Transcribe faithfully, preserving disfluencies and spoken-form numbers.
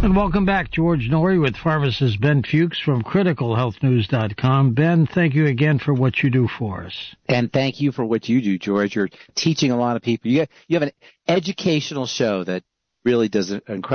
And welcome back, George Norrie with pharmacist Ben Fuchs from critical health news dot com. Ben, thank you again for what you do for us. And thank you for what you do, George. You're teaching a lot of people. You have, you have an educational show that really does an incredible